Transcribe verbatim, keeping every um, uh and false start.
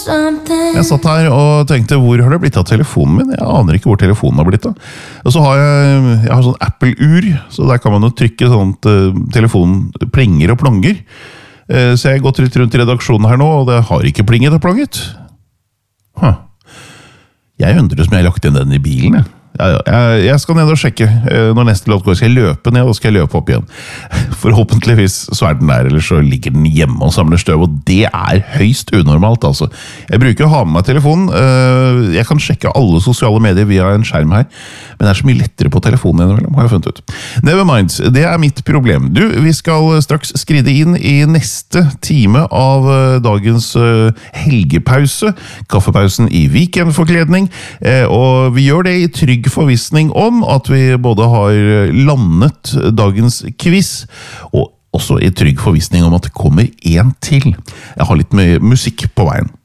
Jeg satt her og tenkte, hvor har det blitt av telefonen min? Jeg aner ikke hvor telefonen har blitt av. Og så har jeg, jeg har sånn Apple-ur, så der kan man jo trykke sånn at uh, telefonen plinger og plonger. Uh, så jeg har gått litt rundt i redaksjonen her nå, og det har ikke plinget og plonget. Huh. Jeg undrer som jeg har lagt inn den i bilen, jeg. Ja, ja, jeg skal ned og sjekke når neste låt går. Skal jeg løpe ned, og skal jeg løpe opp igjen. Forhåpentligvis så er den der, eller så ligger den hjemme og samler støv, og det er høyst unormalt, altså. Jeg bruker å ha med meg telefonen. Jeg kan sjekke alle sosiale medier via en skjerm her, men det er så mye lettere på telefonen innimellom, har jeg funnet ut. Never mind, det er mitt problem. Du, vi skal straks skride inn i neste time av dagens helgepause, kaffepausen i weekendforkledning, og vi gjør det i trygg forvissning om at vi både har landet dagens quiz, og også i trygg forvissning om at det kommer en til. Jeg har litt med musikk på veien.